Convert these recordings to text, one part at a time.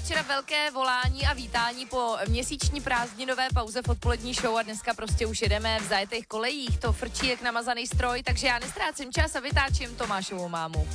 včera velké volání a vítání po měsíční prázdninové pauze v odpolední show a dneska prostě už jedeme v zajetých kolejích, to frčí jak namazaný stroj, takže já nestrácím čas a vytáčím Tomášovu mámu.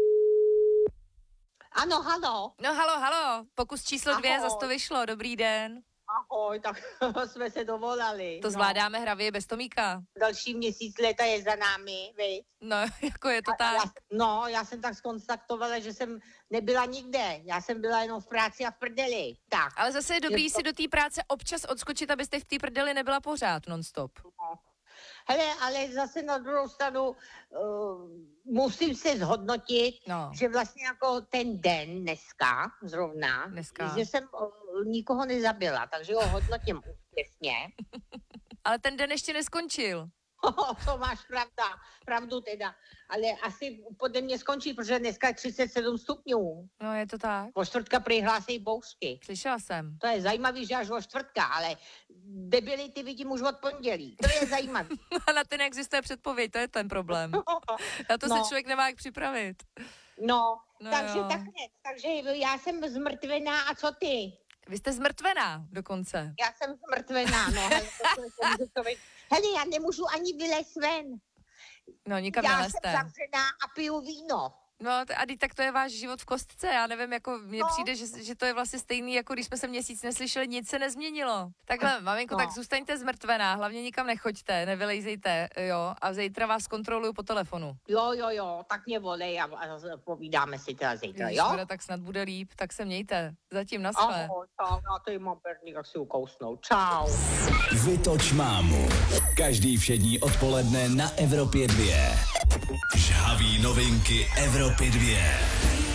Ano, halo. No halo, pokus číslo 2, Ahoj. zas to vyšlo, dobrý den. Ahoj, tak jsme se dovolali. To zvládáme hravě bez Tomíka. Další měsíc léta je za námi, viď? No, jako je to tak. Já jsem tak skontaktovala, že jsem nebyla nikde. Já jsem byla jenom v práci a v prdeli. Tak. Ale zase je dobrý si do té práce občas odskočit, abyste v té prdeli nebyla pořád non-stop. Hele, ale zase na druhou stranu musím se zhodnotit, že vlastně jako ten den dneska zrovna, že jsem nikoho nezabila, takže ho hodnotím úspěšně. Ale ten den ještě neskončil. To máš pravdu teda, ale asi pode mě skončí, protože dneska je 37 stupňů. No je to tak. O čtvrtka přihlásí bouřky. Slyšela jsem. To je zajímavý, že až o čtvrtka, ale debility vidím už od pondělí. To je zajímavý. Na ten neexistuje předpověď, to je ten problém. Na to se člověk nemá jak připravit. No takže já jsem zmrtvená a co ty? Vy jste zmrtvená dokonce. Já jsem zmrtvená, no. Hele, já nemůžu ani vylézt ven. No, nikam já nelezte. Já jsem zavřená a piju víno. No a tak to je váš život v kostce, já nevím, jako mně přijde, že to je vlastně stejný, jako když jsme se měsíc neslyšeli, nic se nezměnilo. Takhle, maminko, tak zůstaňte zmrtvená, hlavně nikam nechoďte, nevylejzejte, jo, a zítra vás kontroluju po telefonu. Jo, tak mě volej a povídáme si teda zítra, jo? Tak snad bude líp, tak se mějte, zatím naschle. Ahoj, já tady mám perník, jak si ukousnou, čau. Vytoč mámu, každý všední odpoledne na Evropě 2. Žhavý novinky Evropy 2.